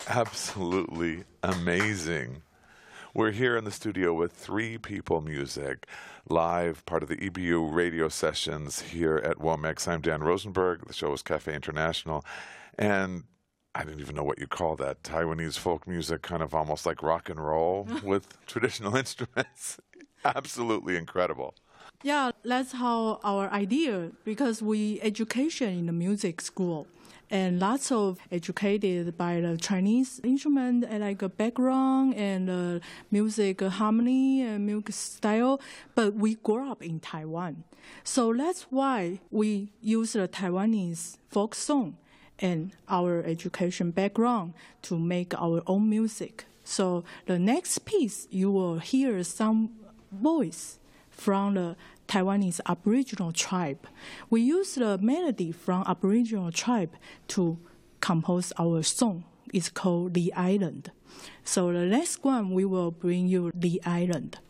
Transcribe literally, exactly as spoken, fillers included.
Absolutely amazing. We're here in the studio with Three People Music, live, part of the E B U radio sessions here at WOMEX. I'm Dan Rosenberg. The show is Cafe International. And I didn't even know what you call that. Taiwanese folk music, kind of almost like rock and roll with traditional instruments. Absolutely incredible. Yeah, that's how our idea, because we education in the music school. And lots of educated by the Chinese instrument and like a background and uh, music harmony and music style, but we grew up in Taiwan. So that's why we use the Taiwanese folk song and our education background to make our own music. So the next piece, you will hear some voice from the Taiwanese Aboriginal tribe. We use the melody from Aboriginal tribe to compose our song. It's called The Island. So the next one, we will bring you The Island.